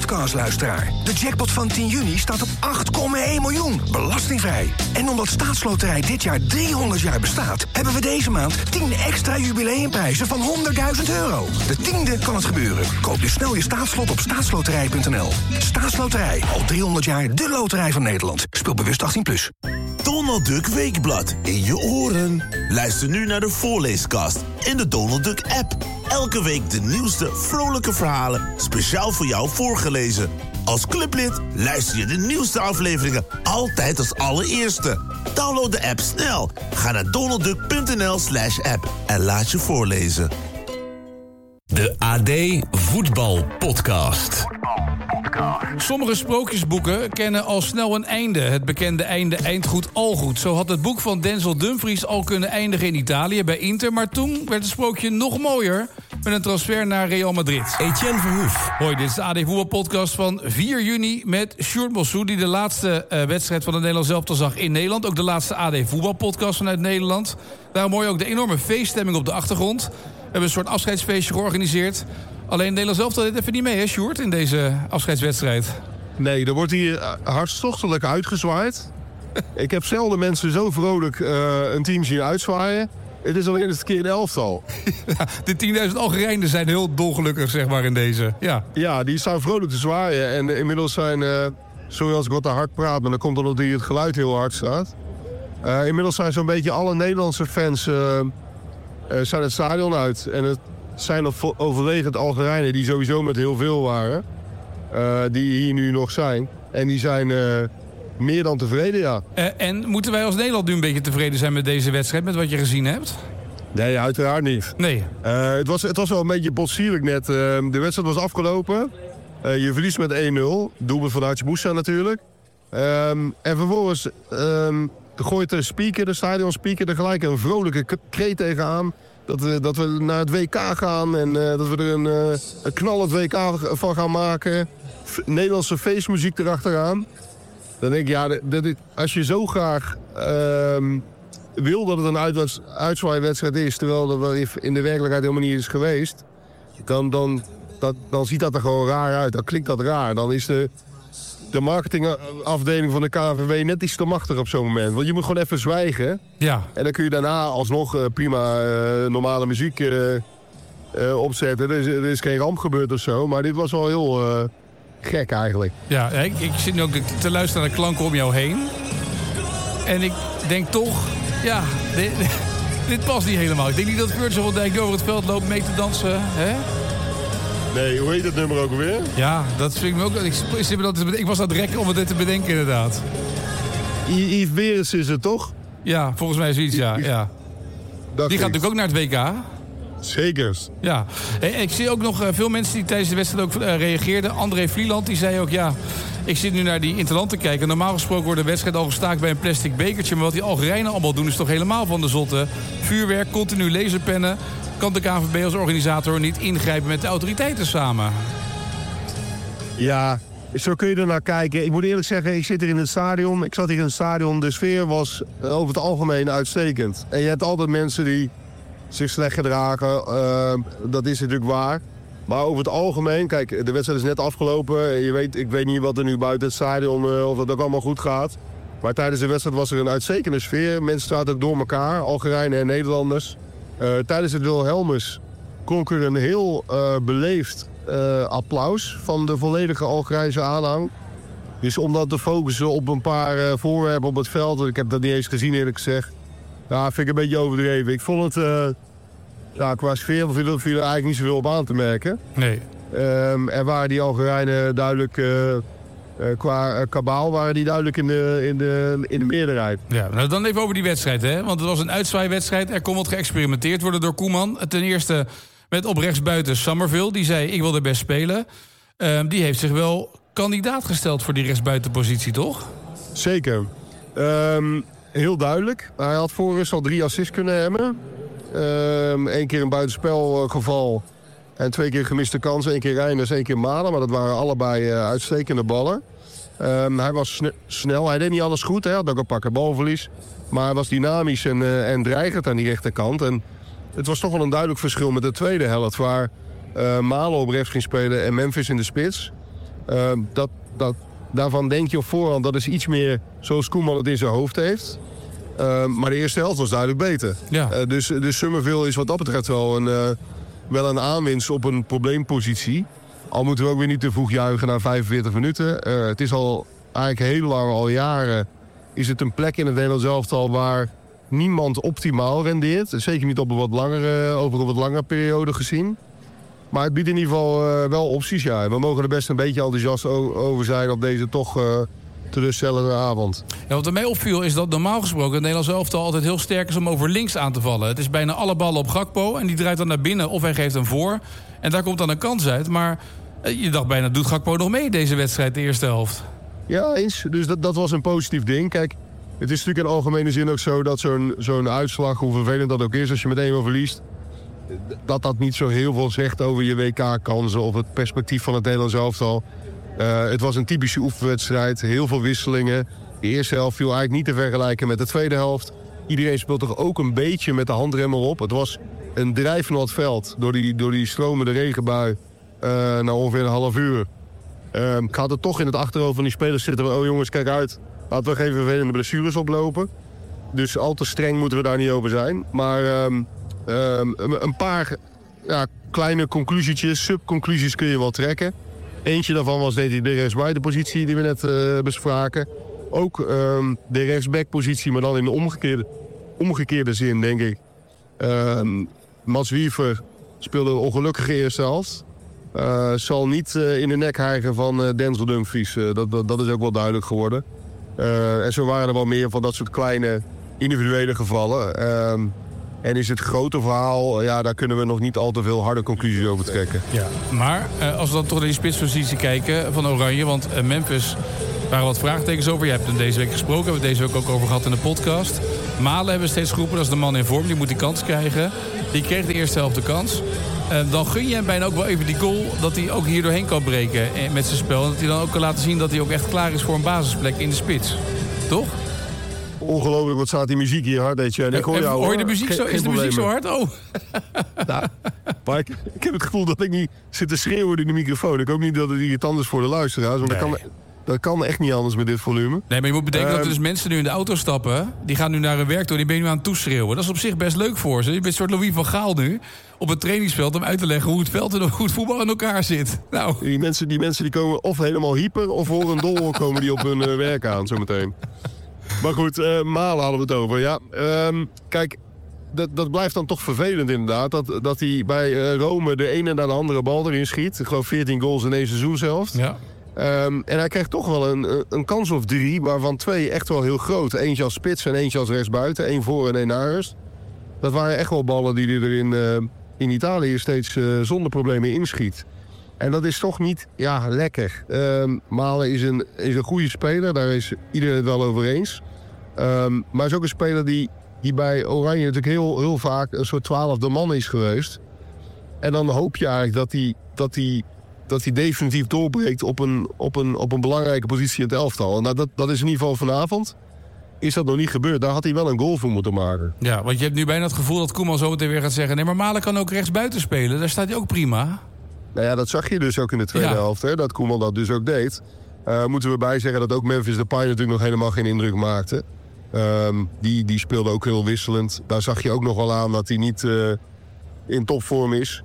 podcastluisteraar. De jackpot van 10 juni staat op 8,1 miljoen. Belastingvrij. En omdat Staatsloterij dit jaar 300 jaar bestaat, hebben we deze maand 10 extra jubileumprijzen van €100.000. De 10e kan het gebeuren. Koop dus snel je staatslot op staatsloterij.nl. Staatsloterij. Al 300 jaar de loterij van Nederland. Speel bewust 18+. Donald Duck Weekblad in je oren. Luister nu naar de voorleeskast in de Donald Duck app. Elke week de nieuwste vrolijke verhalen speciaal voor jou voorgelezen. Als clublid luister je de nieuwste afleveringen altijd als allereerste. Download de app snel. Ga naar donaldduck.nl/app en laat je voorlezen. De AD Voetbal Podcast. Sommige sprookjesboeken kennen al snel een einde. Het bekende einde eind goed al goed. Zo had het boek van Denzel Dumfries al kunnen eindigen in Italië bij Inter. Maar toen werd het sprookje nog mooier met een transfer naar Real Madrid. Etienne Verhoef. Hoi, dit is de AD Voetbalpodcast van 4 juni met Sjoerd Bossou, die de laatste wedstrijd van het Nederlands elftal zag in Nederland. Ook de laatste AD Voetbalpodcast vanuit Nederland. Daarom hoor je ook de enorme feeststemming op de achtergrond. We hebben een soort afscheidsfeestje georganiseerd. Alleen Nederlands elftal deed even niet mee, hè Sjoerd, in deze afscheidswedstrijd. Nee, er wordt hier hartstochtelijk uitgezwaaid. Ik heb zelden mensen zo vrolijk een team zien uitzwaaien. Het is alleen het verkeerde elftal. Ja, de 10.000 Algerijnen zijn heel dolgelukkig, zeg maar, in deze. Ja, die staan vrolijk te zwaaien. En inmiddels zijn, sorry als ik wat te hard praat, maar dan komt omdat hier het geluid heel hard staat. Inmiddels zijn zo'n beetje alle Nederlandse fans zijn het stadion uit. En het zijn overwegend Algerijnen die sowieso met heel veel waren. Die hier nu nog zijn. En die zijn meer dan tevreden, ja. En moeten wij als Nederland nu een beetje tevreden zijn met deze wedstrijd, met wat je gezien hebt? Nee, uiteraard niet. Nee. Het was wel een beetje potsierlijk net. De wedstrijd was afgelopen. Je verliest met 1-0. Doelpunt van Hadji Moussa natuurlijk. En vervolgens gooit de stadionspeaker er gelijk een vrolijke kreet tegenaan. Dat we naar het WK gaan en dat we er een knallend WK van gaan maken. Nederlandse feestmuziek erachteraan. Dan denk ik, ja, als je zo graag wil dat het een uitzwaaiwedstrijd is, terwijl dat in de werkelijkheid helemaal niet is geweest, dan ziet dat er gewoon raar uit. Dan klinkt dat raar. Dan is de marketingafdeling van de KNVB net iets te machtig op zo'n moment. Want je moet gewoon even zwijgen. Ja. En dan kun je daarna alsnog prima normale muziek opzetten. Er is geen ramp gebeurd of zo. Maar dit was wel heel gek eigenlijk. Ja, ik zit nu ook te luisteren naar de klanken om jou heen. En ik denk toch, ja, dit past niet helemaal. Ik denk niet dat Virgil van Dijk over het veld loopt mee te dansen, hè? Nee, hoe heet het nummer ook weer? Ja, dat vind ik me ook... Ik was aan het rekken om het te bedenken, inderdaad. Yves Berens is het, toch? Ja, volgens mij zoiets, ja. Die gaat natuurlijk ook naar het WK. Zeker. Ja. Ik zie ook nog veel mensen die tijdens de wedstrijd ook reageerden. André Vlieland, die zei ook, ja, ik zit nu naar die Interland te kijken. Normaal gesproken wordt de wedstrijd al gestaakt bij een plastic bekertje. Maar wat die Algerijnen allemaal doen is toch helemaal van de zotte. Vuurwerk, continu laserpennen. Kan de KNVB als organisator niet ingrijpen met de autoriteiten samen? Ja, zo kun je er naar kijken. Ik moet eerlijk zeggen, ik zit hier in het stadion. Ik zat hier in het stadion. De sfeer was over het algemeen uitstekend. En je hebt altijd mensen die zich slecht gedragen. Dat is natuurlijk waar. Maar over het algemeen, kijk, de wedstrijd is net afgelopen. Ik weet niet wat er nu buiten het stadion, of dat ook allemaal goed gaat. Maar tijdens de wedstrijd was er een uitstekende sfeer. Mensen zaten door elkaar, Algerijnen en Nederlanders. Tijdens het Wilhelmus klonk er een heel beleefd applaus van de volledige Algerijnse aanhang. Dus om dat te focussen op een paar voorwerpen op het veld, ik heb dat niet eens gezien eerlijk gezegd, ja, vind ik een beetje overdreven. Ik vond het, qua sfeer viel er eigenlijk niet zoveel op aan te merken. Nee. Er waren die Algerijnen duidelijk, qua kabaal waren die duidelijk in de meerderheid. Ja, nou dan even over die wedstrijd, hè? Want het was een uitzwaaiwedstrijd. Er kon wat geëxperimenteerd worden door Koeman. Ten eerste met op rechtsbuiten Summerville. Die zei, ik wil er best spelen. Die heeft zich wel kandidaat gesteld voor die rechtsbuitenpositie, toch? Zeker. Heel duidelijk. Hij had voor rust al 3 assists kunnen hebben. 1 keer een buitenspelgeval en 2 keer gemiste kansen. 1 keer Reijnders, 1 keer Malen. Maar dat waren allebei uitstekende ballen. Hij was snel. Hij deed niet alles goed. Hij had ook een pakken balverlies. Maar hij was dynamisch en dreigend aan die rechterkant. En het was toch wel een duidelijk verschil met de tweede helft, waar Malen op rechts ging spelen en Memphis in de spits. Daarvan denk je op voorhand, dat is iets meer zoals Koeman het in zijn hoofd heeft. Maar de eerste helft was duidelijk beter. Ja. Dus Summerville is wat dat betreft wel een aanwinst op een probleempositie. Al moeten we ook weer niet te vroeg juichen na 45 minuten. Het is al eigenlijk heel lang, al jaren, is het een plek in het Nederlands elftal waar niemand optimaal rendeert. Zeker niet over een wat langere periode gezien. Maar het biedt in ieder geval wel opties, ja. We mogen er best een beetje enthousiast over zijn op deze toch teleurstellende avond. Ja, wat er mij opviel is dat normaal gesproken het Nederlands elftal altijd heel sterk is om over links aan te vallen. Het is bijna alle ballen op Gakpo en die draait dan naar binnen of hij geeft hem voor. En daar komt dan een kans uit. Maar je dacht bijna, doet Gakpo nog mee deze wedstrijd, de eerste helft? Ja, eens. Dus dat was een positief ding. Kijk, het is natuurlijk in algemene zin ook zo dat zo'n uitslag, hoe vervelend dat ook is als je meteen wel verliest, dat niet zo heel veel zegt over je WK-kansen of het perspectief van het Nederlands elftal. Het was een typische oefenwedstrijd, heel veel wisselingen. De eerste helft viel eigenlijk niet te vergelijken met de tweede helft. Iedereen speelt toch ook een beetje met de handrem erop. Het was een drijfnat veld door die stromende regenbui na ongeveer een half uur. Ik had het toch in het achterhoofd van die spelers zitten. Oh jongens, kijk uit. Laten we geen vervelende blessures oplopen. Dus al te streng moeten we daar niet over zijn. Maar een paar kleine conclusietjes, subconclusies kun je wel trekken. Eentje daarvan was de rechtsbuitenpositie die we net bespraken. Ook de rechtsbackpositie, maar dan in de omgekeerde zin, denk ik. Mats Wiever speelde een ongelukkige eerste helft. Zal niet in de nek hijgen van Denzel Dumfries. Dat is ook wel duidelijk geworden. En zo waren er wel meer van dat soort kleine individuele gevallen. En is het grote verhaal, daar kunnen we nog niet al te veel harde conclusies over trekken. Ja. Maar als we dan toch naar die spitspositie kijken van Oranje, want Memphis waren wat vraagtekens over. Je hebt hem deze week gesproken, hebben we het deze week ook over gehad in de podcast. Malen hebben we steeds geroepen, dat is de man in vorm, die moet die kans krijgen. Die kreeg de eerste helft de kans. Dan gun je hem bijna ook wel even die goal, dat hij ook hier doorheen kan breken met zijn spel. En dat hij dan ook kan laten zien dat hij ook echt klaar is voor een basisplek in de spits. Toch? Ongelooflijk, wat staat die muziek hier hard, weet je. En ik hoor jou, hoor je de muziek zo? Is de muziek zo hard? Oh. Nou, maar ik heb het gevoel dat ik niet zit te schreeuwen in de microfoon. Ik hoop niet dat het irritant is voor de luisteraars. Want dat kan echt niet anders met dit volume. Nee, maar je moet bedenken dat er dus mensen nu in de auto stappen. Die gaan nu naar hun werk toe en die ben je nu aan het toeschreeuwen. Dat is op zich best leuk voor ze. Je bent een soort Louis van Gaal nu op het trainingsveld om uit te leggen hoe het veld en hoe het voetbal in elkaar zit. Nou. Die mensen die komen of helemaal hyper of voor een dol komen die op hun werk aan zometeen. Maar goed, Malen hadden we het over. Ja, kijk, dat blijft dan toch vervelend inderdaad. Dat hij bij Rome de ene naar de andere bal erin schiet. Ik geloof 14 goals in één seizoen zelfs. Ja. En hij krijgt toch wel een kans of 3, waarvan 2 echt wel heel groot. Eentje als spits en eentje als rechtsbuiten. 1 voor en 1 naar rust. Dat waren echt wel ballen die hij er in Italië steeds zonder problemen inschiet. En dat is toch niet lekker. Malen is een goede speler, daar is iedereen het wel over eens. Maar is ook een speler die bij Oranje natuurlijk heel vaak een soort 12e man is geweest. En dan hoop je eigenlijk dat hij definitief doorbreekt op een belangrijke positie in het elftal. En dat is in ieder geval vanavond. Is dat nog niet gebeurd? Daar had hij wel een goal voor moeten maken. Ja, want je hebt nu bijna het gevoel dat Koeman zo meteen weer gaat zeggen... nee, maar Malen kan ook rechtsbuiten spelen. Daar staat hij ook prima. Nou ja, dat zag je dus ook in de tweede helft. Hè, dat Koeman dat dus ook deed. Moeten we bij zeggen dat ook Memphis Depay natuurlijk nog helemaal geen indruk maakte. Die speelde ook heel wisselend. Daar zag je ook nog wel aan dat hij niet in topvorm is.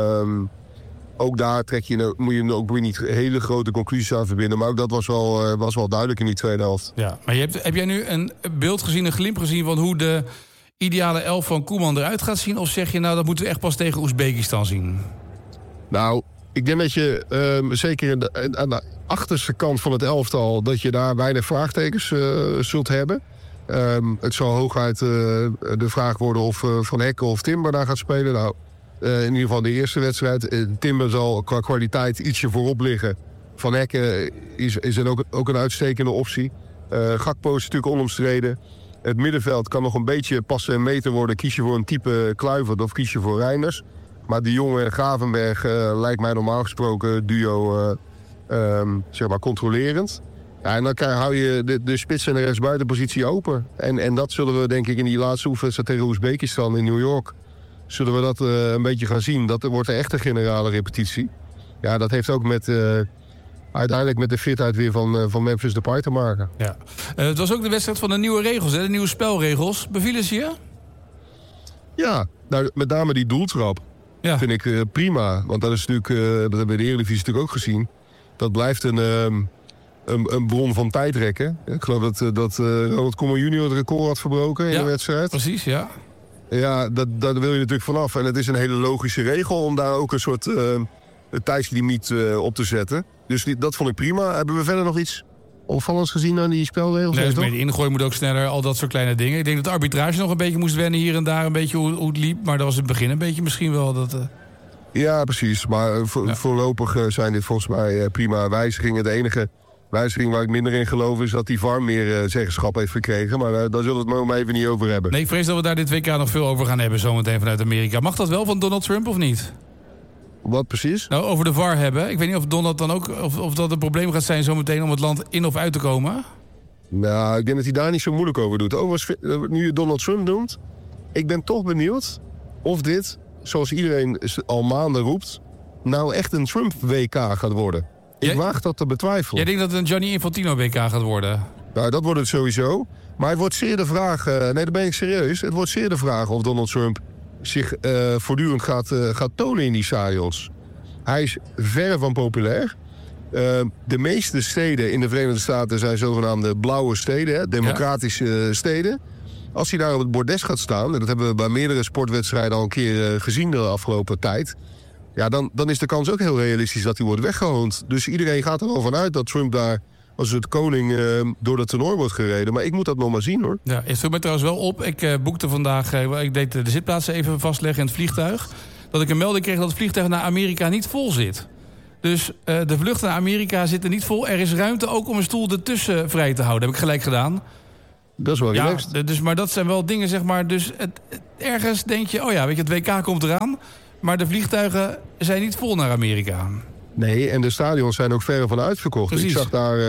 Ook daar moet je ook weer niet hele grote conclusies aan verbinden. Maar ook dat was wel duidelijk in die tweede helft. Ja, maar heb jij nu een beeld gezien, een glimp gezien... van hoe de ideale elf van Koeman eruit gaat zien? Of zeg je nou, dat moeten we echt pas tegen Oezbekistan zien? Nou, ik denk dat je zeker aan de achterste kant van het elftal... dat je daar weinig vraagtekens zult hebben. Het zal hooguit de vraag worden of Van Hekken of Timber daar gaat spelen. Nou, in ieder geval de eerste wedstrijd. Timber zal qua kwaliteit ietsje voorop liggen. Van Hekken is ook een uitstekende optie. Gakpo is natuurlijk onomstreden. Het middenveld kan nog een beetje passen en meten worden. Kies je voor een type Kluivert of kies je voor Reinders. Maar de jonge Gravenberg lijkt mij normaal gesproken duo zeg maar controlerend. Ja, en dan hou je de spits en de rechtsbuitenpositie open. En dat zullen we denk ik in die laatste oefenwedstrijd tegen Oezbekistan in New York... zullen we dat een beetje gaan zien. Dat wordt een echte generale repetitie. Ja, dat heeft ook met uiteindelijk met de fitheid weer van Memphis Depay te maken. Ja. Het was ook de wedstrijd van de nieuwe regels, hè? De nieuwe spelregels. Bevielen ze je? Ja, nou, met name die doeltrap vind ik prima. Want dat is natuurlijk, dat hebben we in de Eredivisie natuurlijk ook gezien. Dat blijft een bron van tijdrekken. Ik geloof dat Ronald Koeman junior het record had verbroken in de wedstrijd. Precies, ja. Ja, daar wil je natuurlijk vanaf. En het is een hele logische regel om daar ook een soort tijdslimiet op te zetten. Dus dat vond ik prima. Hebben we verder nog iets opvallends gezien aan die spelregels? Nee, dus de ingooi moet ook sneller, al dat soort kleine dingen. Ik denk dat de arbitrage nog een beetje moest wennen hier en daar, een beetje hoe het liep. Maar dat was in het begin een beetje misschien wel dat... Ja, precies. Maar voorlopig zijn dit volgens mij prima wijzigingen. De enige wijziging waar ik minder in geloof is dat die VAR meer zeggenschap heeft verkregen. Maar daar zullen we het maar even niet over hebben. Nee, ik vrees dat we daar dit WK nog veel over gaan hebben zometeen vanuit Amerika. Mag dat wel van Donald Trump of niet? Wat precies? Nou, over de VAR hebben. Ik weet niet of Donald dan ook, of dat een probleem gaat zijn zometeen om het land in of uit te komen. Nou, ik denk dat hij daar niet zo moeilijk over doet. Overigens, nu je Donald Trump noemt, ik ben toch benieuwd of dit, zoals iedereen al maanden roept, nou echt een Trump-WK gaat worden. Ik waag dat te betwijfelen. Jij denkt dat het een Gianni Infantino WK gaat worden? Nou, dat wordt het sowieso. Maar het wordt zeer de vraag, nee, daar ben ik serieus. Het wordt zeer de vraag of Donald Trump zich voortdurend gaat tonen in die stadions. Hij is verre van populair. De meeste steden in de Verenigde Staten zijn zogenaamde blauwe steden, hè, democratische steden. Als hij daar op het bordes gaat staan, en dat hebben we bij meerdere sportwedstrijden al een keer gezien de afgelopen tijd, ja, dan is de kans ook heel realistisch dat hij wordt weggehoond. Dus iedereen gaat er wel vanuit dat Trump daar als het koning door dat toernooi wordt gereden. Maar ik moet dat nog maar zien, hoor. Ja, het viel mij trouwens wel op. Ik boekte vandaag, ik deed de zitplaatsen even vastleggen in het vliegtuig, dat ik een melding kreeg dat het vliegtuig naar Amerika niet vol zit. Dus de vluchten naar Amerika zitten niet vol. Er is ruimte ook om een stoel ertussen vrij te houden. Heb ik gelijk gedaan. Dat is wel relaxed. Ja, dus, maar dat zijn wel dingen, zeg maar. Dus ergens denk je, oh ja, weet je, het WK komt eraan. Maar de vliegtuigen zijn niet vol naar Amerika. Nee, en de stadions zijn ook verre van uitverkocht. Precies. Ik zag daar